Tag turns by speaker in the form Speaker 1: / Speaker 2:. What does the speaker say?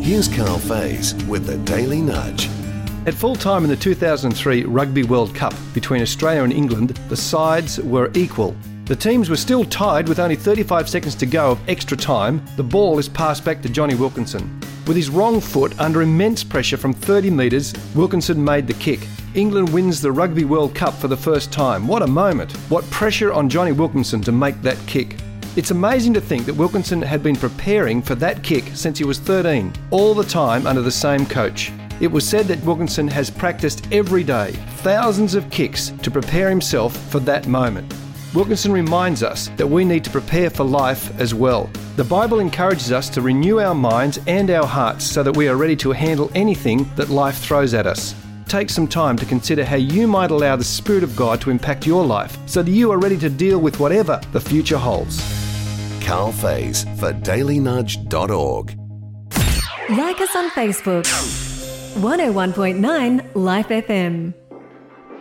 Speaker 1: Here's Carl Faze with the Daily Nudge.
Speaker 2: At full time in the 2003 Rugby World Cup between Australia and England, the sides were equal. The teams were still tied with only 35 seconds to go of extra time. The ball is passed back to Jonny Wilkinson. With his wrong foot under immense pressure from 30 metres, Wilkinson made the kick. England wins the Rugby World Cup for the first time. What a moment. What pressure on Jonny Wilkinson to make that kick. It's amazing to think that Wilkinson had been preparing for that kick since he was 13, all the time under the same coach. It was said that Wilkinson has practiced every day, thousands of kicks to prepare himself for that moment. Wilkinson reminds us that we need to prepare for life as well. The Bible encourages us to renew our minds and our hearts so that we are ready to handle anything that life throws at us. Take some time to consider how you might allow the Spirit of God to impact your life so that you are ready to deal with whatever the future holds.
Speaker 1: Carl Faze for dailynudge.org.
Speaker 3: Like us on Facebook. 101.9 Life FM.